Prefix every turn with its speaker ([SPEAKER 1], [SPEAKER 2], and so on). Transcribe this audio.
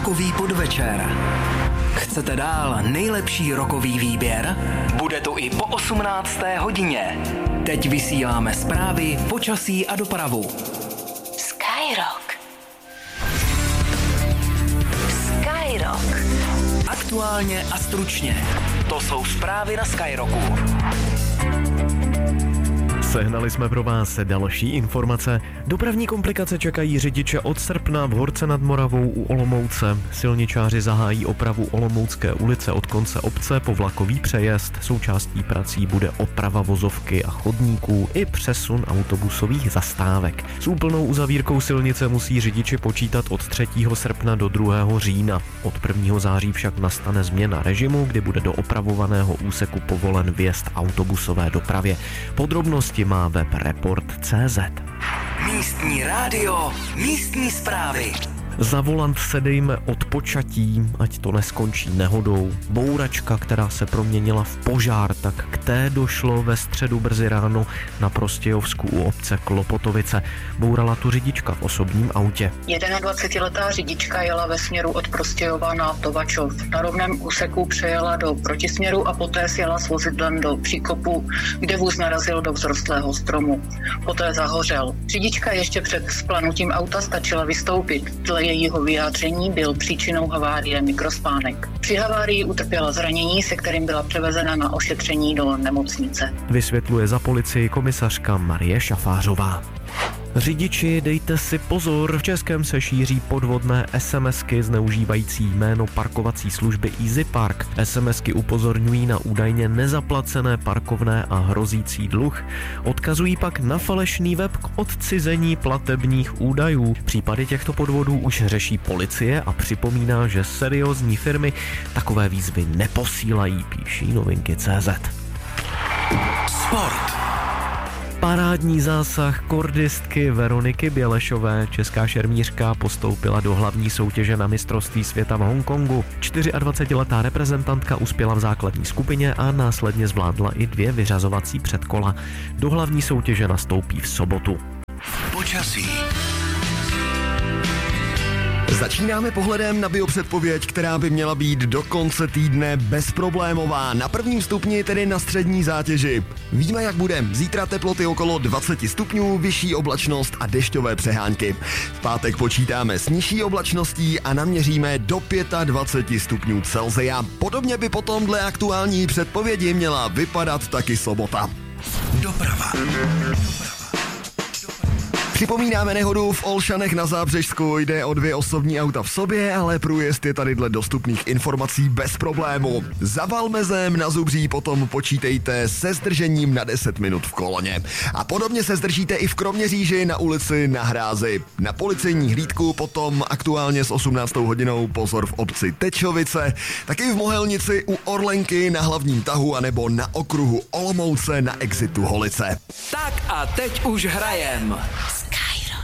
[SPEAKER 1] Rockový podvečer. Chcete dál nejlepší rockový výběr? Bude to i po 18. hodině. Teď vysíláme zprávy, počasí a dopravu.
[SPEAKER 2] Skyrock. Skyrock.
[SPEAKER 1] Aktuálně a stručně. To jsou zprávy na Skyrocku.
[SPEAKER 3] Sehnali jsme pro vás další informace. Dopravní komplikace čekají řidiče od srpna v Horce nad Moravou u Olomouce. Silničáři zahájí opravu Olomoucké ulice od konce obce po vlakový přejezd. Součástí prací bude oprava vozovky a chodníků i přesun autobusových zastávek. S úplnou uzavírkou silnice musí řidiči počítat od 3. srpna do 2. října. Od 1. září však nastane změna režimu, kdy bude do opravovaného úseku povolen vjezd autobusové dopravě. Podrobnosti má web Report.cz.
[SPEAKER 1] Místní rádio, místní zprávy.
[SPEAKER 3] Za volant sedejme od počatí, ať to neskončí nehodou. Bouračka, která se proměnila v požár, tak k té došlo ve středu brzy ráno na Prostějovsku u obce Klopotovice. Bourala tu řidička v osobním autě.
[SPEAKER 4] 21letá řidička jela ve směru od Prostějova na Tovačov. Na rovném úseku přejela do protisměru a poté sjela s vozidlem do příkopu, kde vůz narazil do vzrostlého stromu. Poté zahořel. Řidička ještě před splanutím auta stačila vystoupit. Dle jejího vyjádření byl příčinou havárie mikrospánek. Při havárii utrpěla zranění, se kterým byla převezena na ošetření do nemocnice.
[SPEAKER 3] Vysvětluje za policii komisařka Marie Šafářová. Řidiči, dejte si pozor, v Českém se šíří podvodné SMSky zneužívající jméno parkovací služby Easy Park. SMSky upozorňují na údajně nezaplacené parkovné a hrozící dluh. Odkazují pak na falešný web k odcizení platebních údajů. Případy těchto podvodů už řeší policie a připomíná, že seriózní firmy takové výzvy neposílají, píší Novinky.cz.
[SPEAKER 1] Sport.
[SPEAKER 3] Parádní zásah kordistky Veroniky Bělešové. Česká šermířka postoupila do hlavní soutěže na mistrovství světa v Hongkongu. 24letá reprezentantka uspěla v základní skupině a následně zvládla i 2 vyřazovací předkola. Do hlavní soutěže nastoupí v sobotu.
[SPEAKER 1] Počasí.
[SPEAKER 5] Začínáme pohledem na biopředpověď, která by měla být do konce týdne bezproblémová. Na 1. stupni, tedy na střední zátěži. Víme, jak bude. Zítra teploty okolo 20 stupňů, vyšší oblačnost a dešťové přehánky. V pátek počítáme s nižší oblačností a naměříme do 25 stupňů Celsia. Podobně by potom dle aktuální předpovědi měla vypadat taky sobota.
[SPEAKER 1] Doprava.
[SPEAKER 5] Připomínáme nehodu v Olšanech na Zábřežsku. Jde o 2 osobní auta v sobě, ale průjezd je tady dle dostupných informací bez problému. Za Valmezem na Zubří potom počítejte se zdržením na 10 minut v koloně. A podobně se zdržíte i v Kroměříži na ulici Na Hrázi. Na policejní hlídku potom aktuálně s 18. hodinou pozor v obci Tečovice, taky v Mohelnici u Orlenky na hlavním tahu anebo na okruhu Olomouce na exitu Holice.
[SPEAKER 1] Tak a teď už hrajem.